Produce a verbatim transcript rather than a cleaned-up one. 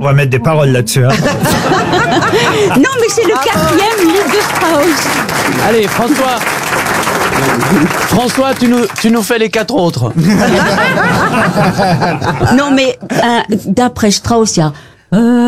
On va mettre des paroles là-dessus. Hein. Non, mais c'est le quatrième livre de Strauss. Allez, François. François, tu nous, tu nous fais les quatre autres. Non, mais euh, d'après Strauss, il y a... Euh,